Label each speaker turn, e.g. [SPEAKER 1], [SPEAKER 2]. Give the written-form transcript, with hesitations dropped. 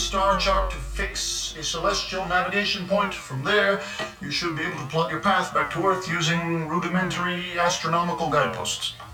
[SPEAKER 1] star chart to fix a celestial navigation point. From there, you should be able to plot your path back to Earth using rudimentary astronomical guideposts.